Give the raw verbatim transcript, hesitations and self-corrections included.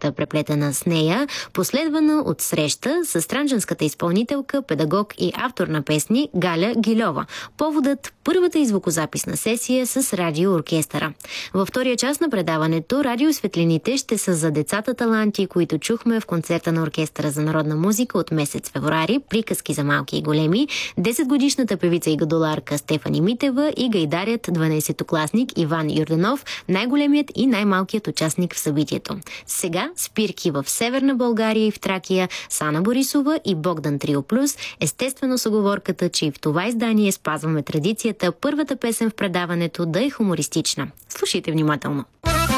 историята, преплетена с нея, последвана от среща с странджанската изпълнителка, педагог и автор на песни Галя Гильова. Поводът – първата и звукозаписна сесия с радиооркестъра. Във втория част на предаването радиосветлините ще са за децата таланти, които чухме в концерта на Оркестъра за народна музика от месец февруари, приказки за малки и големи, десетгодишната певица и гадоларка Стефани Митева и гайдарят дванайсетокласник Иван Юрданов, най-големият и най-малкият участник в събитието. Сега спирки в Северна България и в Тракия с Ана Борисова и Богдан Трио Плюс, естествено с уговорката, че и в това издание спазваме традицията първата песен в предаването да е хумористична. Слушайте внимателно.